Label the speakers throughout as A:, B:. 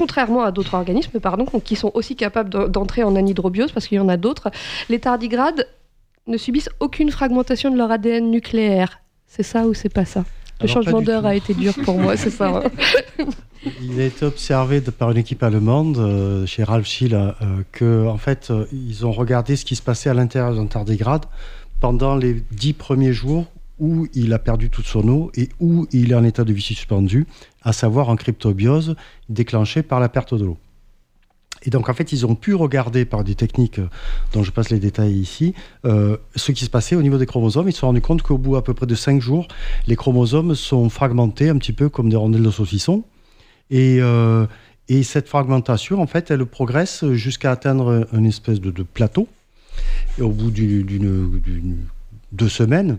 A: contrairement à d'autres organismes, qui sont aussi capables d'entrer en anhydrobiose, parce qu'il y en a d'autres, les tardigrades ne subissent aucune fragmentation de leur ADN nucléaire. C'est ça ou c'est pas ça ? Le changement d'heure a été dur pour moi, c'est ça.
B: Il a été observé par une équipe allemande, chez Ralph Schill, que en fait, ils ont regardé ce qui se passait à l'intérieur d'un tardigrade pendant les 10 premiers jours où il a perdu toute son eau et où il est en état de vie suspendu, à savoir en cryptobiose déclenchée par la perte de l'eau. Et donc, en fait, ils ont pu regarder par des techniques dont je passe les détails ici, ce qui se passait au niveau des chromosomes. Ils se sont rendus compte qu'au bout à peu près de 5 jours, les chromosomes sont fragmentés un petit peu comme des rondelles de saucisson. Et cette fragmentation, en fait, elle progresse jusqu'à atteindre une espèce de plateau au bout d'une 2 semaines.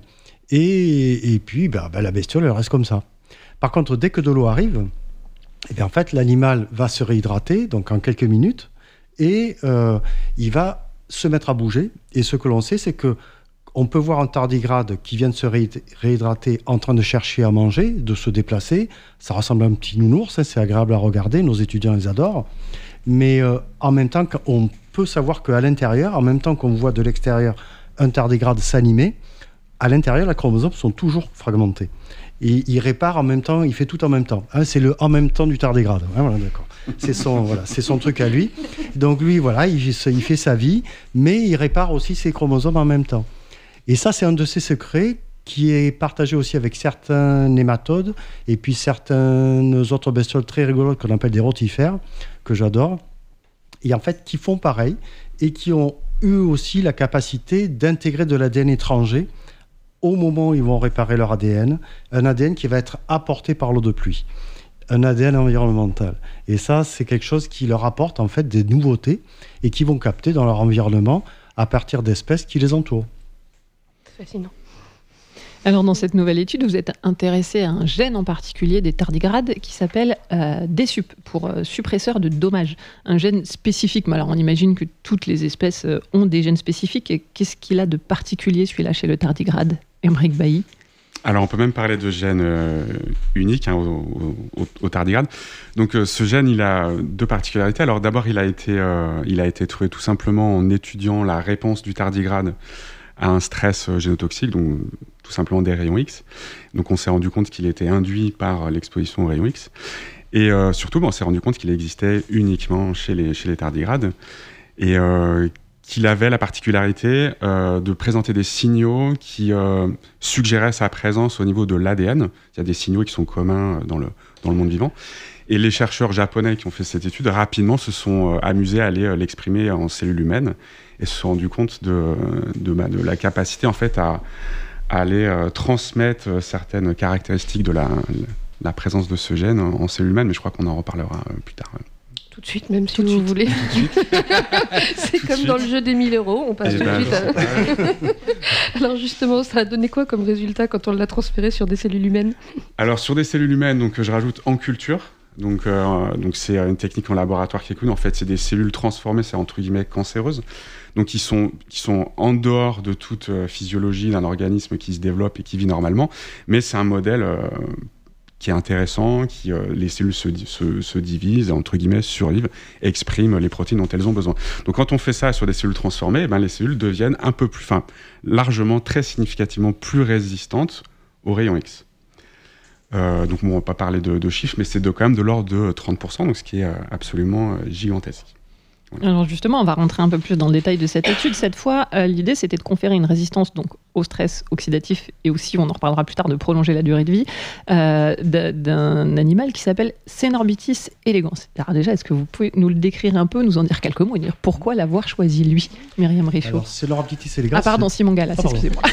B: Et puis, la bestiole, elle reste comme ça. Par contre, dès que de l'eau arrive, et bien, en fait, l'animal va se réhydrater, donc en quelques minutes, et il va se mettre à bouger. Et ce que l'on sait, c'est qu'on peut voir un tardigrade qui vient de se réhydrater en train de chercher à manger, de se déplacer. Ça ressemble à un petit nounours, c'est agréable à regarder, nos étudiants les adorent. Mais en même temps, on peut savoir qu'à l'intérieur, en même temps qu'on voit de l'extérieur un tardigrade s'animer, à l'intérieur, les chromosomes sont toujours fragmentés. Et il répare en même temps, il fait tout en même temps. C'est le en même temps du tardigrade. Voilà, d'accord. C'est son truc à lui. Donc lui, voilà, il fait sa vie, mais il répare aussi ses chromosomes en même temps. Et ça, c'est un de ses secrets qui est partagé aussi avec certains nématodes et puis certaines autres bestioles très rigolotes qu'on appelle des rotifères, que j'adore, et en fait qui font pareil et qui ont eux aussi la capacité d'intégrer de l'ADN étranger au moment où ils vont réparer leur ADN, un ADN qui va être apporté par l'eau de pluie, un ADN environnemental. Et ça, c'est quelque chose qui leur apporte en fait des nouveautés et qui vont capter dans leur environnement à partir d'espèces qui les entourent.
A: Fascinant.
C: Alors, dans cette nouvelle étude, vous êtes intéressé à un gène en particulier des tardigrades qui s'appelle DSUP, pour suppresseur de dommages. Un gène spécifique. Mais alors, on imagine que toutes les espèces ont des gènes spécifiques. Et qu'est-ce qu'il a de particulier, celui-là, chez le tardigrade ? Aymeric Bailly.
D: Alors, on peut même parler de gène unique au tardigrade. Donc, ce gène, il a 2 particularités. Alors, d'abord, il a été trouvé tout simplement en étudiant la réponse du tardigrade à un stress génotoxique, donc tout simplement des rayons X. Donc, on s'est rendu compte qu'il était induit par l'exposition aux rayons X. Et surtout, on s'est rendu compte qu'il existait uniquement chez les tardigrades. Et qu'il avait la particularité de présenter des signaux qui suggéraient sa présence au niveau de l'ADN. Il y a des signaux qui sont communs dans le monde vivant. Et les chercheurs japonais qui ont fait cette étude, rapidement se sont amusés à aller l'exprimer en cellules humaines et se sont rendus compte de la capacité en fait, à aller transmettre certaines caractéristiques de la présence de ce gène en cellules humaines. Mais je crois qu'on en reparlera plus tard.
A: Tout de suite, même si vous voulez. C'est comme dans le jeu des 1000 €, on passe tout de suite. Alors justement, ça a donné quoi comme résultat quand on l'a transféré sur des cellules humaines ?
D: Alors sur des cellules humaines, donc, je rajoute en culture. Donc c'est une technique en laboratoire qui est connue. En fait, c'est des cellules transformées, c'est entre guillemets cancéreuses. Donc qui sont en dehors de toute physiologie d'un organisme qui se développe et qui vit normalement. Mais c'est un modèle qui est intéressant, les cellules se divisent, entre guillemets, survivent, expriment les protéines dont elles ont besoin. Donc quand on fait ça sur des cellules transformées, les cellules deviennent un peu plus, largement, très significativement plus résistantes aux rayons X. Donc on ne va pas parler de chiffres, mais c'est quand même de l'ordre de 30%, donc ce qui est absolument gigantesque. Voilà.
C: Alors justement, on va rentrer un peu plus dans le détail de cette étude. Cette fois, l'idée, c'était de conférer une résistance donc, au stress oxydatif et aussi, on en reparlera plus tard, de prolonger la durée de vie d'un animal qui s'appelle Caenorbitis elegans. Alors déjà, est-ce que vous pouvez nous le décrire un peu, nous en dire quelques mots et dire pourquoi l'avoir choisi lui, Myriam Richaud ?
B: Alors, Caenorbitis elegans...
C: Ah pardon, Simon Gallas, excusez-moi.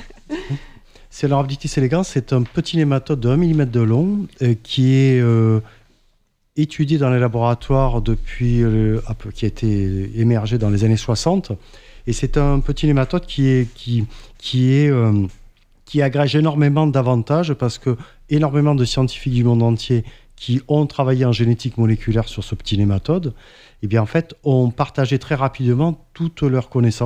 B: Caenorbitis elegans, c'est un petit nématode de 1 mm de long qui est étudié dans les laboratoires depuis qui a été émergé dans les années 60. Et c'est un petit nématode qui agrège énormément d'avantages parce que énormément de scientifiques du monde entier qui ont travaillé en génétique moléculaire sur ce petit nématode, eh bien en fait, ont partagé très rapidement toutes leurs connaissances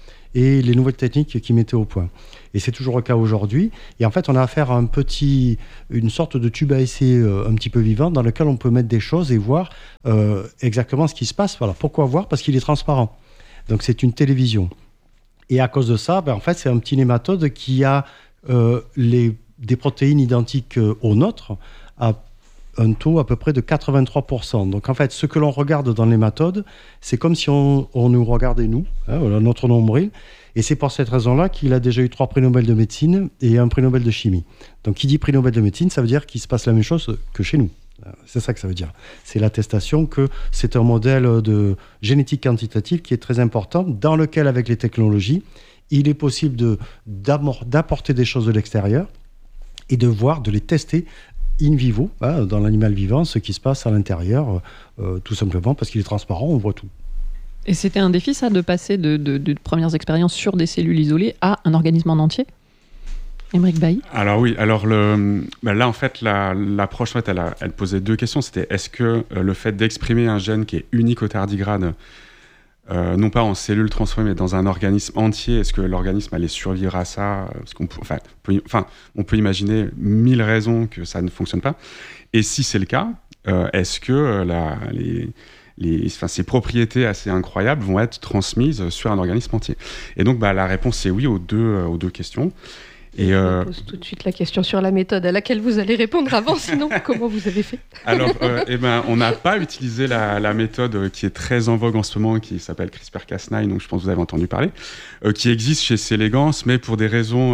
B: et les nouvelles techniques qu'ils mettaient au point. Et c'est toujours le cas aujourd'hui. Et en fait, on a affaire à une sorte de tube à essai un petit peu vivant dans lequel on peut mettre des choses et voir exactement ce qui se passe. Voilà. Pourquoi voir ? Parce qu'il est transparent. Donc c'est une télévision. Et à cause de ça, en fait, c'est un petit nématode qui a des protéines identiques aux nôtres à un taux à peu près de 83%. Donc en fait, ce que l'on regarde dans les nématodes, c'est comme si on nous regardait nous, voilà, notre nombril. Et c'est pour cette raison-là qu'il a déjà eu 3 prix Nobel de médecine et un prix Nobel de chimie. Donc qui dit prix Nobel de médecine, ça veut dire qu'il se passe la même chose que chez nous. C'est ça que ça veut dire. C'est l'attestation que c'est un modèle de génétique quantitative qui est très important, dans lequel, avec les technologies, il est possible d'apporter des choses de l'extérieur et de les tester in vivo, dans l'animal vivant, ce qui se passe à l'intérieur, tout simplement parce qu'il est transparent, on voit tout.
C: Et c'était un défi, ça, de passer de premières expériences sur des cellules isolées à un organisme en entier ? Aymeric Bailly ?
D: Alors oui, là en fait l'approche en fait, elle posait 2 questions. C'était est-ce que le fait d'exprimer un gène qui est unique au tardigrade, non pas en cellules transformées mais dans un organisme entier, est-ce que l'organisme allait survivre à ça ? Parce on peut imaginer 1000 raisons que ça ne fonctionne pas. Et si c'est le cas, est-ce que ces propriétés assez incroyables vont être transmises sur un organisme entier ? Et donc la réponse c'est oui aux deux questions. Et
A: je pose tout de suite la question sur la méthode à laquelle vous allez répondre avant, sinon comment vous avez fait ?
D: Alors, on n'a pas utilisé la méthode qui est très en vogue en ce moment, qui s'appelle CRISPR-Cas9, donc je pense que vous avez entendu parler, qui existe chez Sélégances, mais pour des raisons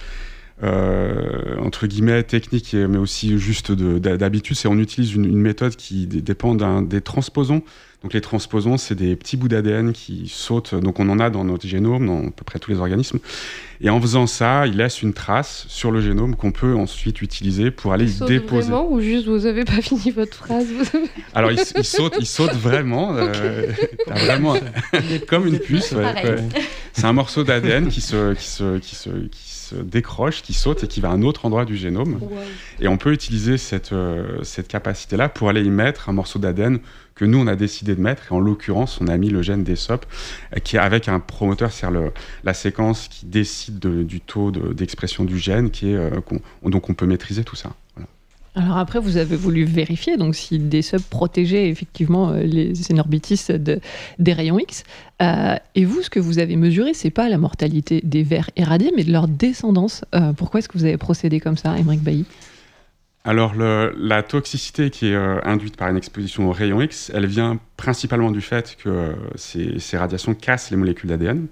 D: entre guillemets techniques, mais aussi juste d'habitude, c'est on utilise une méthode qui dépend des transposons. Donc les transposons, c'est des petits bouts d'ADN qui sautent, donc on en a dans notre génome, dans à peu près tous les organismes. Et en faisant ça, il laisse une trace sur le génome qu'on peut ensuite utiliser pour aller y déposer.
A: Vraiment, ou juste vous n'avez pas fini votre phrase
D: Alors il saute vraiment, vraiment comme une puce. Ouais. C'est un morceau d'ADN qui se décroche, qui saute et qui va à un autre endroit du génome. Wow. Et on peut utiliser cette capacité-là pour aller y mettre un morceau d'ADN que nous, on a décidé de mettre. Et en l'occurrence, on a mis le gène DSOP, qui est avec un promoteur, c'est-à-dire la séquence qui décide du taux d'expression du gène, donc on peut maîtriser tout ça. Voilà.
C: Alors après, vous avez voulu vérifier donc si DSOP protégeait effectivement les Xenorbitis des rayons X. Et vous, ce que vous avez mesuré, c'est pas la mortalité des vers irradiés, mais de leur descendance. Pourquoi est-ce que vous avez procédé comme ça, Aymeric Bailly ?
D: Alors, la toxicité qui est induite par une exposition aux rayons X, elle vient principalement du fait que ces radiations cassent les molécules d'ADN.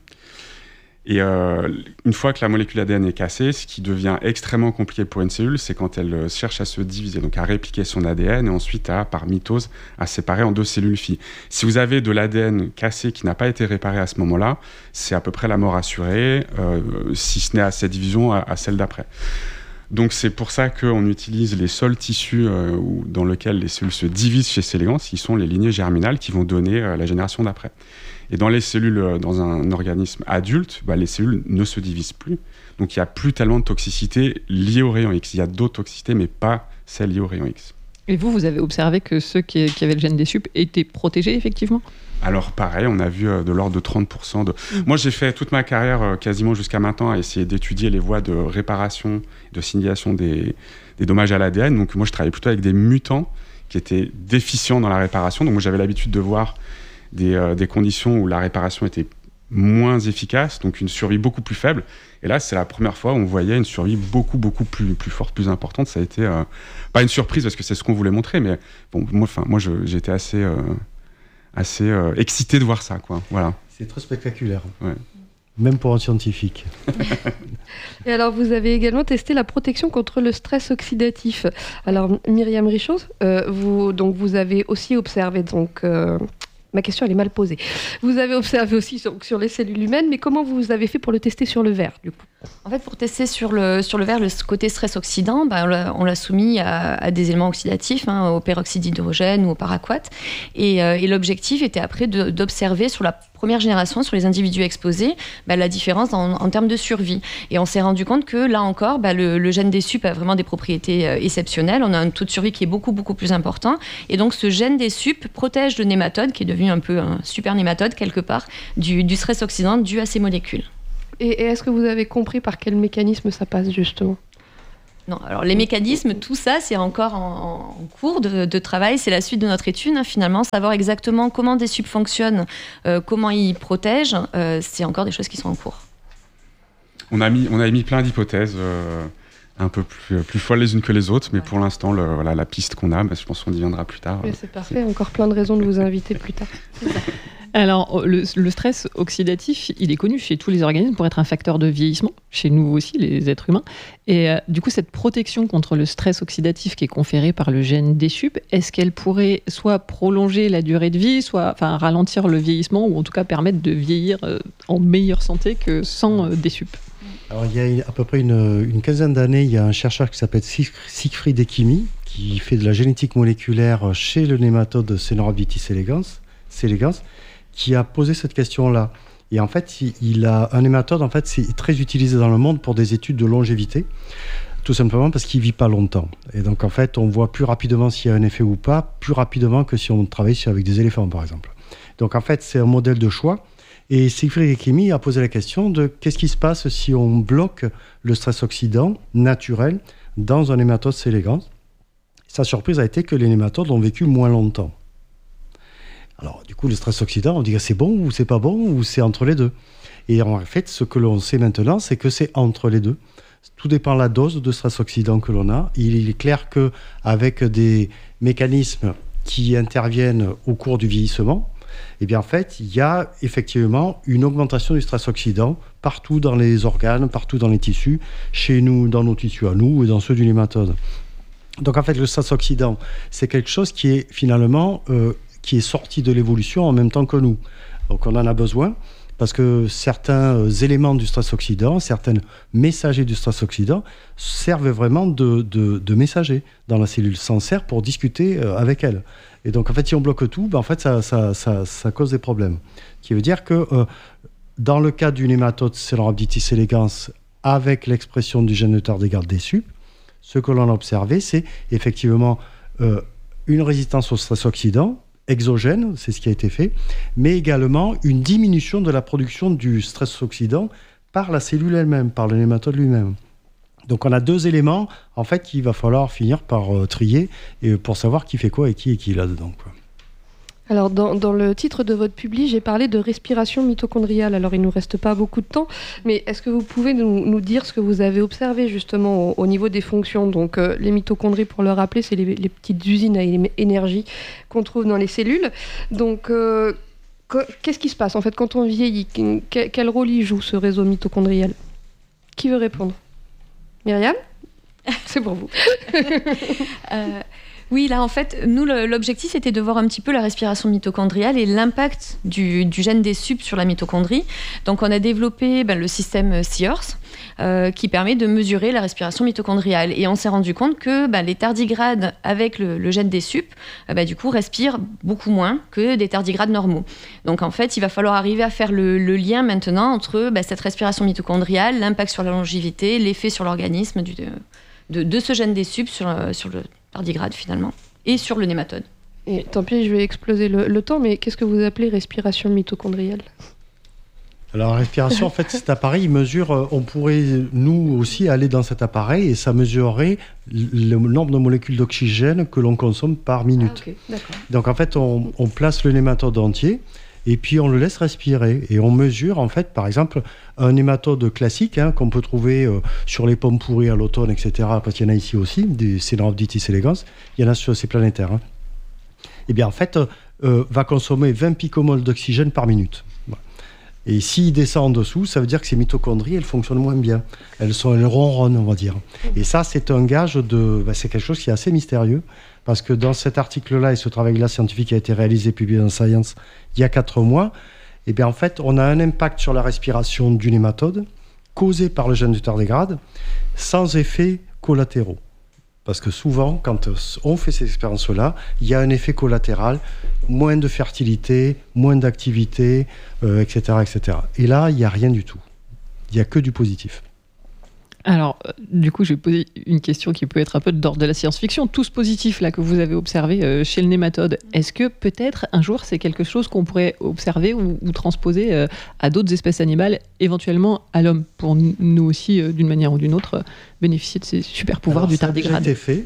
D: Et une fois que la molécule d'ADN est cassée, ce qui devient extrêmement compliqué pour une cellule, c'est quand elle cherche à se diviser, donc à répliquer son ADN et ensuite, par mitose, à séparer en 2 cellules filles. Si vous avez de l'ADN cassé qui n'a pas été réparé à ce moment-là, c'est à peu près la mort assurée, si ce n'est à cette division, à celle d'après. Donc c'est pour ça qu'on utilise les seuls tissus dans lesquels les cellules se divisent chez Sélégances, qui sont les lignées germinales qui vont donner la génération d'après. Et dans les cellules, dans un organisme adulte, les cellules ne se divisent plus. Donc il n'y a plus tellement de toxicité liée aux rayons X. Il y a d'autres toxicités, mais pas celles liées aux rayons X.
C: Et vous avez observé que ceux qui avaient le gène des SUP étaient protégés, effectivement ?
D: Alors pareil, on a vu de l'ordre de 30%. Moi, j'ai fait toute ma carrière, quasiment jusqu'à maintenant, à essayer d'étudier les voies de réparation, de signalisation des dommages à l'ADN. Donc moi, je travaillais plutôt avec des mutants qui étaient déficients dans la réparation. Donc moi, j'avais l'habitude de voir des conditions où la réparation était moins efficace, donc une survie beaucoup plus faible. Et là, c'est la première fois où on voyait une survie beaucoup plus forte, plus importante. Ça a été pas une surprise parce que c'est ce qu'on voulait montrer, mais bon, moi j'étais assez excité de voir ça, quoi. Voilà.
B: C'est très spectaculaire.
D: Ouais.
B: Même pour un scientifique.
A: Et alors, vous avez également testé la protection contre le stress oxydatif. Alors, Myriam Richaud, vous avez aussi observé, ma question, elle est mal posée. Vous avez observé aussi sur les cellules humaines, mais comment vous avez fait pour le tester sur le ver, du coup ?
E: En fait, pour tester sur le ver le côté stress-oxydant, on l'a soumis à des éléments oxydatifs, au peroxyde d'hydrogène ou au paraquat. Et l'objectif était après d'observer sur la première génération, sur les individus exposés, la différence en termes de survie. Et on s'est rendu compte que là encore, le gène des SUP a vraiment des propriétés exceptionnelles. On a un taux de survie qui est beaucoup, beaucoup plus important. Et donc, ce gène des SUP protège le nématode, qui est devenu un peu un super nématode quelque part, du stress oxydant dû à ces molécules.
A: Et est-ce que vous avez compris par quel mécanisme ça passe, justement ?
E: Non, alors les mécanismes, tout ça, c'est encore en cours de travail. C'est la suite de notre étude, finalement. Savoir exactement comment des SUP fonctionnent, comment ils protègent, c'est encore des choses qui sont en cours.
D: On a émis plein d'hypothèses, un peu plus folles les unes que les autres, mais pour l'instant, la piste qu'on a, je pense qu'on y viendra plus tard.
A: Mais c'est parfait, encore plein de raisons de vous inviter plus tard.
C: Alors, le stress oxydatif, il est connu chez tous les organismes pour être un facteur de vieillissement, chez nous aussi, les êtres humains. Et du coup, cette protection contre le stress oxydatif qui est conférée par le gène des SUP, est-ce qu'elle pourrait soit prolonger la durée de vie, soit ralentir le vieillissement, ou en tout cas permettre de vieillir en meilleure santé que sans des SUP ?
B: Alors, il y a à peu près une quinzaine d'années, il y a un chercheur qui s'appelle Siegfried Ekimi, qui fait de la génétique moléculaire chez le nématode Caenorhabditis elegans, qui a posé cette question-là. Et en fait, il a un nématode, en fait, c'est très utilisé dans le monde pour des études de longévité, tout simplement parce qu'il ne vit pas longtemps. Et donc, en fait, on voit plus rapidement s'il y a un effet ou pas, plus rapidement que si on travaille avec des éléphants, par exemple. Donc, en fait, c'est un modèle de choix. Et Siegfried Ekimi a posé la question de qu'est-ce qui se passe si on bloque le stress oxydant naturel dans un nématode C. elegans. Sa surprise a été que les nématodes ont vécu moins longtemps. Alors, du coup, le stress oxydant, on dit que c'est bon ou c'est pas bon ou c'est entre les deux. Et en fait, ce que l'on sait maintenant, c'est que c'est entre les deux. Tout dépend de la dose de stress oxydant que l'on a. Il est clair qu'avec des mécanismes qui interviennent au cours du vieillissement, eh bien, en fait, il y a effectivement une augmentation du stress oxydant partout dans les organes, partout dans les tissus, chez nous, dans nos tissus à nous et dans ceux du nématode. Donc, en fait, le stress oxydant, c'est quelque chose qui est finalement... qui est sorti de l'évolution en même temps que nous. Donc on en a besoin parce que certains éléments du stress oxydant, certains messagers du stress oxydant servent vraiment de messagers dans la cellule, s'en sert pour discuter avec elle. Et donc en fait, si on bloque tout, en fait, ça cause des problèmes. Ce qui veut dire que dans le cas du nématode Caenorhabditis elegans, avec l'expression du gène de tardigrade des SUP, ce que l'on a observé, c'est effectivement une résistance au stress oxydant, exogène, c'est ce qui a été fait, mais également une diminution de la production du stress oxydant par la cellule elle-même, par le nématode lui-même. Donc on a deux éléments, en fait, qu'il va falloir finir par trier et pour savoir qui fait quoi et qui est là-dedans, quoi.
A: Alors, dans le titre de votre publi, j'ai parlé de respiration mitochondriale. Alors, il ne nous reste pas beaucoup de temps, mais est-ce que vous pouvez nous dire ce que vous avez observé justement au niveau des fonctions ? Donc, les mitochondries, pour le rappeler, c'est les petites usines à énergie qu'on trouve dans les cellules. Donc, qu'est-ce qui se passe en fait quand on vieillit ? Quel rôle y joue ce réseau mitochondrial ? Qui veut répondre ? Myriam ? C'est pour vous.
E: Oui, là, en fait, nous, l'objectif, c'était de voir un petit peu la respiration mitochondriale et l'impact du gène des SUP sur la mitochondrie. Donc, on a développé le système SEERS, qui permet de mesurer la respiration mitochondriale. Et on s'est rendu compte que les tardigrades avec le gène des SUP, du coup, respirent beaucoup moins que des tardigrades normaux. Donc, en fait, il va falloir arriver à faire le lien maintenant entre cette respiration mitochondriale, l'impact sur la longévité, l'effet sur l'organisme de ce gène des SUP sur le tardigrade finalement, et sur le nématode.
A: Et tant pis, je vais exploser le temps, mais qu'est-ce que vous appelez respiration mitochondriale ?
B: Alors, la respiration, en fait, cet appareil, il mesure, on pourrait, nous aussi, aller dans cet appareil et ça mesurerait le nombre de molécules d'oxygène que l'on consomme par minute.
A: Ah, okay, d'accord.
B: Donc, en fait, on place le nématode entier et puis on le laisse respirer. Et on mesure, en fait, par exemple, un nématode classique qu'on peut trouver sur les pommes pourries à l'automne, etc., parce qu'il y en a ici aussi, des Caenorhabditis elegans, il y en a sur ces planétaires. Et bien, en fait, va consommer 20 picomoles d'oxygène par minute. Voilà. Et s'il descend en dessous, ça veut dire que ces mitochondries, elles fonctionnent moins bien. Elles ronronnent, on va dire. Et ça, c'est un gage c'est quelque chose qui est assez mystérieux, parce que dans cet article-là, et ce travail-là scientifique a été réalisé, publié dans Science, il y a 4 mois, et bien en fait, on a un impact sur la respiration du nématode causés par le gène du tardigrade sans effets collatéraux. Parce que souvent, quand on fait ces expériences-là, il y a un effet collatéral, moins de fertilité, moins d'activité, etc., etc. Et là, il n'y a rien du tout. Il n'y a que du positif.
C: Alors, du coup, je vais poser une question qui peut être un peu d'ordre de la science-fiction. Tout ce positif là que vous avez observé chez le nématode, est-ce que peut-être un jour c'est quelque chose qu'on pourrait observer ou transposer à d'autres espèces animales, éventuellement à l'homme, pour nous aussi, d'une manière ou d'une autre, bénéficier de ces super pouvoirs du tardigrade?
B: Ça a été fait.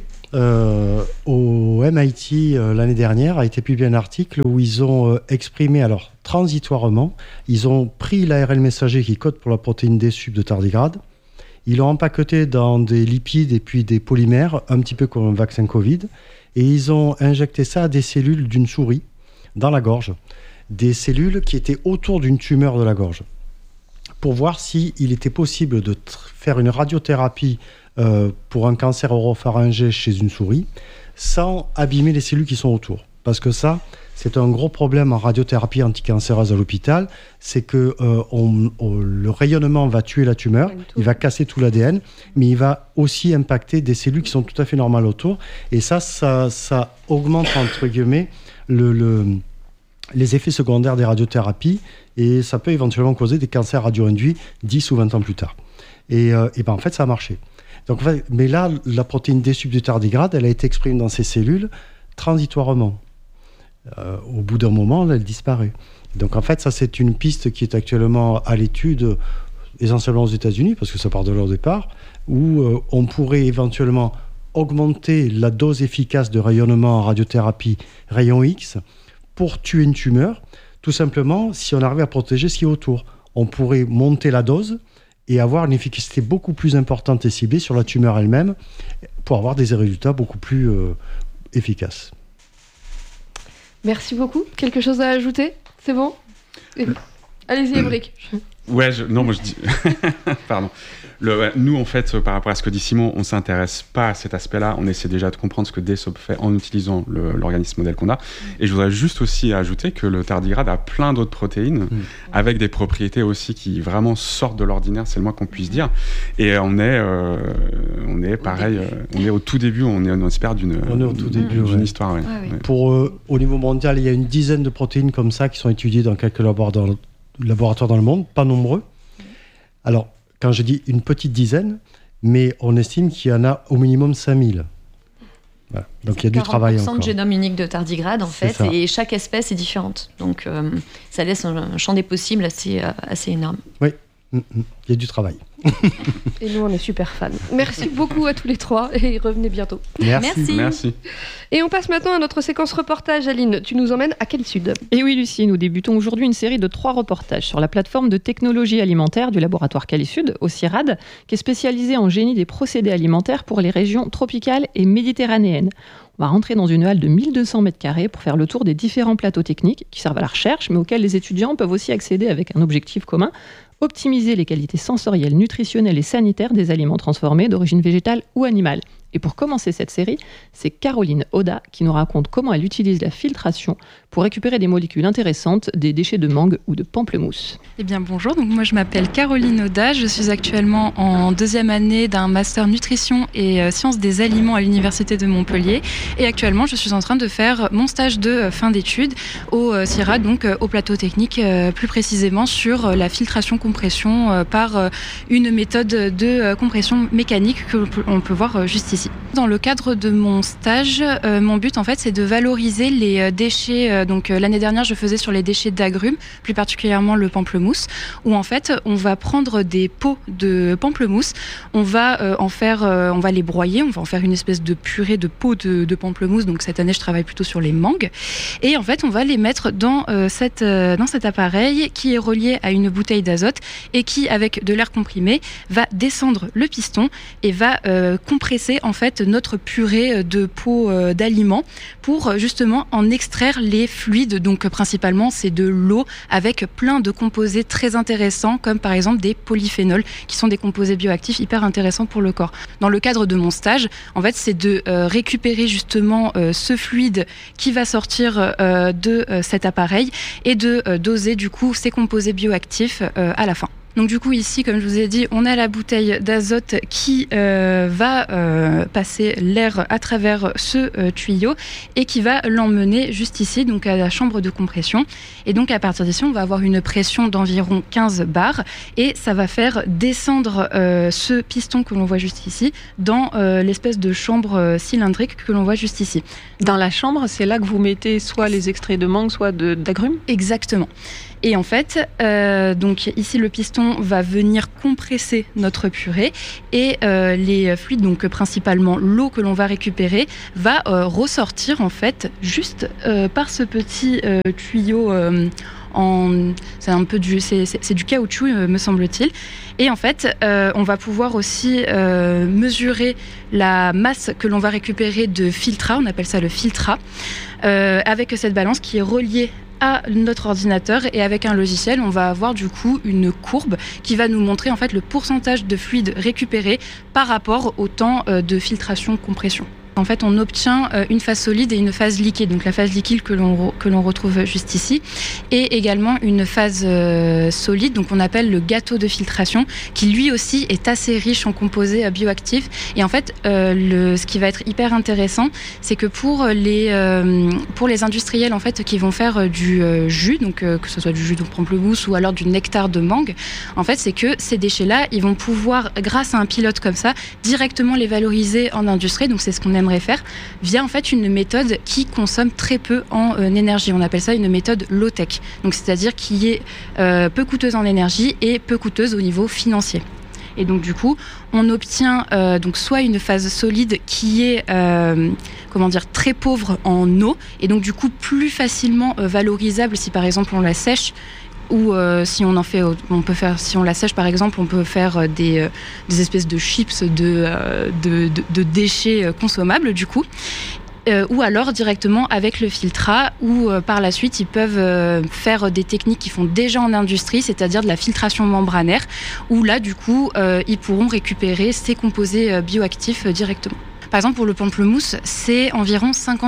B: Au MIT, l'année dernière, a été publié un article où ils ont exprimé, alors transitoirement, ils ont pris l'ARN messager qui code pour la protéine D sub de tardigrade. Ils l'ont empaqueté dans des lipides et puis des polymères, un petit peu comme un vaccin Covid. Et ils ont injecté ça à des cellules d'une souris dans la gorge. Des cellules qui étaient autour d'une tumeur de la gorge. Pour voir s'il était possible de faire une radiothérapie pour un cancer oropharyngé chez une souris sans abîmer les cellules qui sont autour. Parce que ça, c'est un gros problème en radiothérapie anticancéreuse à l'hôpital, c'est que le rayonnement va tuer la tumeur, il va casser tout l'ADN, mais il va aussi impacter des cellules qui sont tout à fait normales autour. Et ça augmente, entre guillemets, les effets secondaires des radiothérapies, et ça peut éventuellement causer des cancers radio-induits 10 ou 20 ans plus tard. Et en fait, ça a marché. Donc, mais là, la protéine D sub du tardigrade, elle a été exprimée dans ces cellules transitoirement. Au bout d'un moment, elle disparaît. Donc en fait, ça c'est une piste qui est actuellement à l'étude, essentiellement aux États-Unis, parce que ça part de là au départ, où on pourrait éventuellement augmenter la dose efficace de rayonnement en radiothérapie rayon X pour tuer une tumeur. Tout simplement, si on arrive à protéger ce qui est autour, on pourrait monter la dose et avoir une efficacité beaucoup plus importante et ciblée sur la tumeur elle-même pour avoir des résultats beaucoup plus efficaces.
A: Merci beaucoup. Quelque chose à ajouter? C'est bon? Allez-y, Émeric.
D: Ouais, moi je dis... Pardon. Nous, en fait, par rapport à ce que dit Simon, on ne s'intéresse pas à cet aspect-là. On essaie déjà de comprendre ce que DSOP fait en utilisant l'organisme modèle qu'on a. Et je voudrais juste aussi ajouter que le tardigrade a plein d'autres protéines avec des propriétés aussi qui vraiment sortent de l'ordinaire, c'est le moins qu'on puisse dire. Et on est pareil, on est au tout début, on espère d'une histoire. Ouais.
E: Ah, oui.
B: Ouais. Au niveau mondial, il y a une dizaine de protéines comme ça qui sont étudiées dans quelques laboratoires dans le monde, pas nombreux. Alors, quand je dis une petite dizaine, mais on estime qu'il y en a au minimum 5000. Voilà. Donc il y a du travail encore.
E: 40% de génome unique de tardigrade, en fait, et chaque espèce est différente. Donc ça laisse un champ des possibles assez énorme.
B: Oui, il y a du travail.
A: Et nous, on est super fans. Merci beaucoup à tous les trois et revenez bientôt.
D: Merci.
A: Et on passe maintenant à notre séquence reportage. Aline, tu nous emmènes à quel sud?
C: Et oui, Lucie, nous débutons aujourd'hui une série de 3 reportages sur la plateforme de technologie alimentaire du laboratoire Calisud, au CIRAD, qui est spécialisée en génie des procédés alimentaires pour les régions tropicales et méditerranéennes. On va rentrer dans une halle de 1200 m² pour faire le tour des différents plateaux techniques qui servent à la recherche, mais auxquels les étudiants peuvent aussi accéder avec un objectif commun: optimiser les qualités sensorielles, nutritionnelles et sanitaires des aliments transformés d'origine végétale ou animale. Et pour commencer cette série, c'est Caroline Oda qui nous raconte comment elle utilise la filtration pour récupérer des molécules intéressantes des déchets de mangue ou de pamplemousse.
F: Eh bien bonjour, donc moi je m'appelle Caroline Oda, je suis actuellement en 2e année d'un master nutrition et sciences des aliments à l'université de Montpellier, et actuellement je suis en train de faire mon stage de fin d'études au CIRAD, donc au plateau technique, plus précisément sur la filtration-compression par une méthode de compression mécanique que l'on peut voir juste ici. Dans le cadre de mon stage, mon but en fait c'est de valoriser les déchets. Donc l'année dernière je faisais sur les déchets d'agrumes, plus particulièrement le pamplemousse, où en fait on va prendre des pots de pamplemousse, on va on va les broyer, on va en faire une espèce de purée de pots de pamplemousse. Donc cette année je travaille plutôt sur les mangues, et en fait on va les mettre dans cet appareil qui est relié à une bouteille d'azote et qui, avec de l'air comprimé, va descendre le piston et va compresser en fait notre purée de pots d'aliments pour justement en extraire les fluides. Donc principalement c'est de l'eau avec plein de composés très intéressants, comme par exemple des polyphénols qui sont des composés bioactifs hyper intéressants pour le corps. Dans le cadre de mon stage, en fait c'est de récupérer justement ce fluide qui va sortir de cet appareil et de doser du coup ces composés bioactifs à la fin. Donc du coup ici, comme je vous ai dit, on a la bouteille d'azote qui va passer l'air à travers ce tuyau et qui va l'emmener juste ici, donc à la chambre de compression. Et donc à partir d'ici, on va avoir une pression d'environ 15 bars et ça va faire descendre ce piston que l'on voit juste ici dans l'espèce de chambre cylindrique que l'on voit juste ici.
C: Dans la chambre, c'est là que vous mettez soit les extraits de mangue, soit d'agrumes ?
F: Exactement. Et en fait, donc ici le piston va venir compresser notre purée et les fluides, donc principalement l'eau que l'on va récupérer, va ressortir en fait juste par ce petit tuyau. C'est du caoutchouc, me semble-t-il. Et en fait, on va pouvoir aussi mesurer la masse que l'on va récupérer de filtrat, on appelle ça le filtrat, avec cette balance qui est reliée à notre ordinateur, et avec un logiciel, on va avoir du coup une courbe qui va nous montrer en fait le pourcentage de fluide récupéré par rapport au temps de filtration-compression. En fait, on obtient une phase solide et une phase liquide. Donc la phase liquide que l'on retrouve juste ici, et également une phase solide, donc on appelle le gâteau de filtration, qui lui aussi est assez riche en composés bioactifs. Et en fait, ce qui va être hyper intéressant, c'est que pour les industriels en fait qui vont faire du jus, donc que ce soit du jus de pamplemousse ou alors du nectar de mangue, en fait, c'est que ces déchets-là, ils vont pouvoir, grâce à un pilote comme ça, directement les valoriser en industrie. Donc c'est ce qu'on aimerait faire via en fait une méthode qui consomme très peu en énergie. On appelle ça une méthode low-tech. Donc c'est-à-dire qui est peu coûteuse en énergie et peu coûteuse au niveau financier. Et donc du coup, on obtient donc soit une phase solide qui est très pauvre en eau et donc du coup plus facilement valorisable si par exemple on la sèche. Ou si on la sèche par exemple, on peut faire des espèces de chips de déchets consommables du coup. Ou alors directement avec le filtrat, ou par la suite ils peuvent faire des techniques qui font déjà en industrie, c'est-à-dire de la filtration membranaire, où là du coup ils pourront récupérer ces composés bioactifs directement. Par exemple, pour le pamplemousse, c'est environ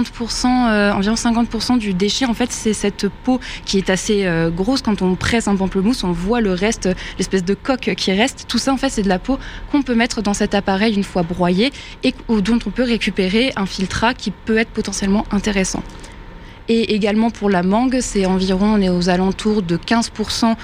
F: 50% du déchet. En fait, c'est cette peau qui est assez grosse. Quand on presse un pamplemousse, on voit le reste, l'espèce de coque qui reste. Tout ça, en fait, c'est de la peau qu'on peut mettre dans cet appareil une fois broyé et dont on peut récupérer un filtrat qui peut être potentiellement intéressant. Et également pour la mangue, on est aux alentours de 15%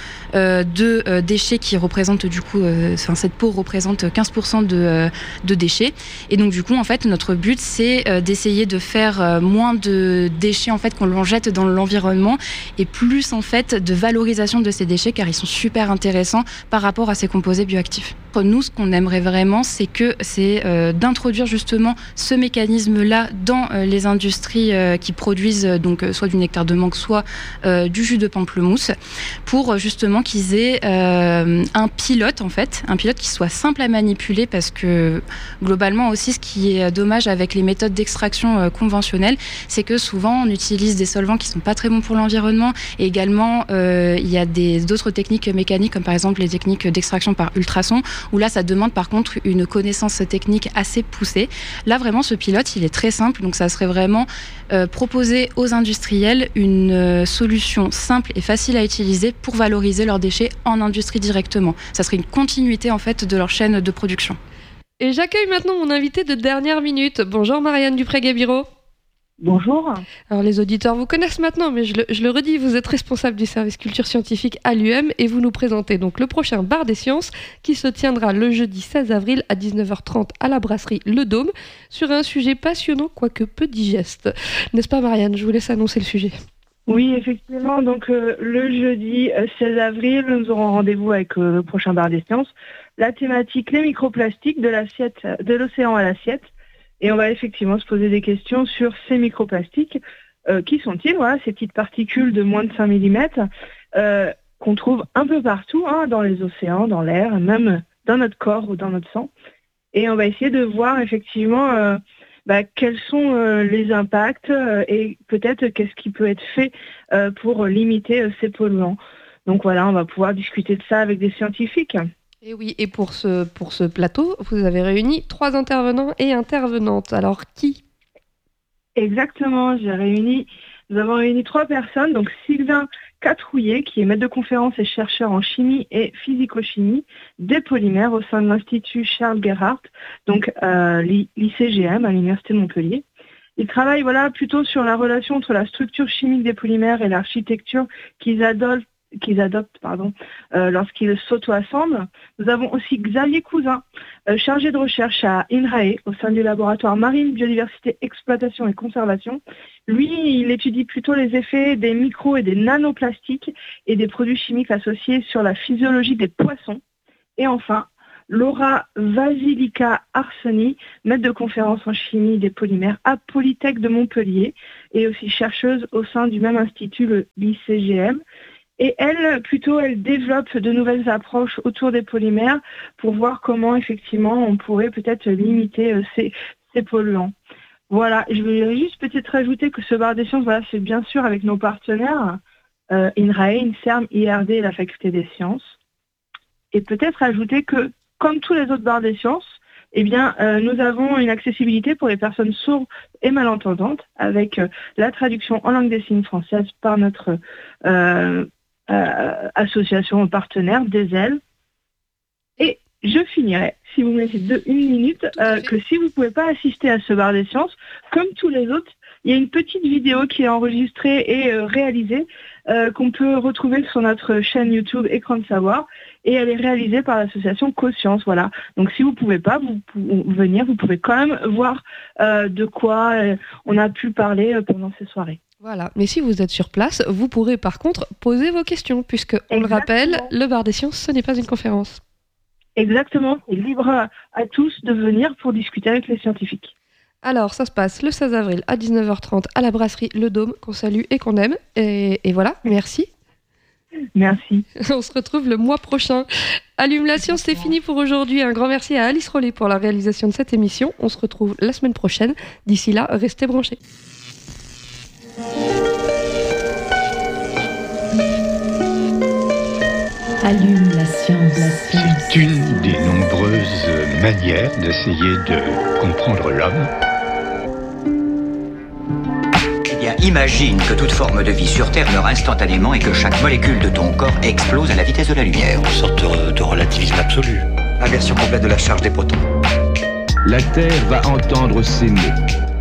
F: de déchets qui représentent du coup, cette peau représente 15% de déchets. Et donc du coup, en fait, notre but, c'est d'essayer de faire moins de déchets en fait qu'on l'on jette dans l'environnement et plus en fait de valorisation de ces déchets, car ils sont super intéressants par rapport à ces composés bioactifs. Nous, ce qu'on aimerait vraiment, c'est d'introduire justement ce mécanisme-là dans les industries qui produisent donc soit du nectar de mangue, soit du jus de pamplemousse, pour justement qu'ils aient un pilote qui soit simple à manipuler, parce que globalement aussi, ce qui est dommage avec les méthodes d'extraction conventionnelles, c'est que souvent on utilise des solvants qui sont pas très bons pour l'environnement, et également il y a d'autres techniques mécaniques, comme par exemple les techniques d'extraction par ultrasons, où là ça demande par contre une connaissance technique assez poussée. Là vraiment ce pilote il est très simple, donc ça serait vraiment proposer aux industriels une solution simple et facile à utiliser pour valoriser leurs déchets en industrie directement. Ça serait une continuité en fait de leur chaîne de production.
A: Et j'accueille maintenant mon invité de dernière minute. Bonjour Marianne Dupré-Gabiro.
G: Bonjour.
A: Alors les auditeurs vous connaissent maintenant, mais je le redis, vous êtes responsable du service culture scientifique à l'UM et vous nous présentez donc le prochain Bar des Sciences qui se tiendra le jeudi 16 avril à 19h30 à la brasserie Le Dôme sur un sujet passionnant quoique peu digeste. N'est-ce pas Marianne? Je vous laisse annoncer le sujet.
G: Oui, effectivement. Donc le jeudi 16 avril, nous aurons rendez-vous avec le prochain Bar des Sciences. La thématique, les microplastiques de l'océan à l'assiette. Et on va effectivement se poser des questions sur ces microplastiques. Qui sont-ils? Voilà, ces petites particules de moins de 5 mm qu'on trouve un peu partout, dans les océans, dans l'air, même dans notre corps ou dans notre sang. Et on va essayer de voir effectivement quels sont les impacts et peut-être qu'est-ce qui peut être fait pour limiter ces polluants. Donc voilà, on va pouvoir discuter de ça avec des scientifiques.
A: Et oui, et pour ce plateau, vous avez réuni 3 intervenants et intervenantes. Alors, qui?
G: Exactement, j'ai réuni Nous avons réuni 3 personnes, donc Sylvain Catrouillet, qui est maître de conférence et chercheur en chimie et physico-chimie des polymères au sein de l'Institut Charles Gerhardt, donc l'ICGM à l'Université de Montpellier. Il travaille plutôt sur la relation entre la structure chimique des polymères et l'architecture qu'ils adoptent lorsqu'ils s'auto-assemblent. Nous avons aussi Xavier Cousin, chargé de recherche à INRAE, au sein du laboratoire Marine, Biodiversité, Exploitation et Conservation. Lui, il étudie plutôt les effets des micro et des nanoplastiques et des produits chimiques associés sur la physiologie des poissons. Et enfin, Laura Vasilika-Arseni, maître de conférence en chimie des polymères à Polytech de Montpellier et aussi chercheuse au sein du même institut, l'ICGM. Et elle développe de nouvelles approches autour des polymères pour voir comment, effectivement, on pourrait peut-être limiter ces polluants. Voilà, je voulais juste peut-être rajouter que ce bar des sciences, c'est bien sûr avec nos partenaires, INRAE, INSERM, IRD et la Faculté des sciences. Et peut-être ajouter que, comme tous les autres bars des sciences, nous avons une accessibilité pour les personnes sourdes et malentendantes avec la traduction en langue des signes française par notre association partenaire des ailes. Et je finirai, si vous me laissez une minute, que si vous ne pouvez pas assister à ce bar des sciences, comme tous les autres, il y a une petite vidéo qui est enregistrée et réalisée qu'on peut retrouver sur notre chaîne YouTube Écran de Savoir, et elle est réalisée par l'association Coscience. Voilà. Donc si vous ne pouvez pas venir, vous pouvez quand même voir de quoi on a pu parler pendant ces soirées.
A: Voilà, mais si vous êtes sur place, vous pourrez par contre poser vos questions, puisque, on le rappelle, le bar des sciences, ce n'est pas une conférence.
G: Exactement, c'est libre à tous de venir pour discuter avec les scientifiques.
A: Alors, ça se passe le 16 avril à 19h30 à la brasserie Le Dôme, qu'on salue et qu'on aime. Et voilà, merci.
G: Merci.
A: On se retrouve le mois prochain. Allume la science, c'est fini pour aujourd'hui. Un grand merci à Alice Rollet pour la réalisation de cette émission. On se retrouve la semaine prochaine. D'ici là, restez branchés.
H: Allume la science.
I: C'est une des nombreuses manières d'essayer de comprendre l'homme.
J: Eh bien, imagine que toute forme de vie sur Terre meurt instantanément et que chaque molécule de ton corps explose à la vitesse de la lumière.
I: Une sorte de relativisme absolu.
J: Inversion complète de la charge des protons.
K: La Terre va entendre ces mots.